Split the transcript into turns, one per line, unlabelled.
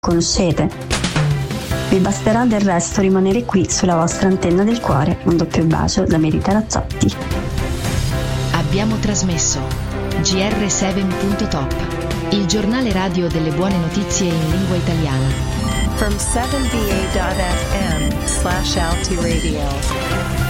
conoscete. Vi basterà del resto rimanere qui sulla vostra antenna del cuore. Un doppio bacio da Merita Razzotti.
Abbiamo trasmesso GR7.top, il giornale radio delle buone notizie in lingua italiana.
From 7va.fm/altiradio.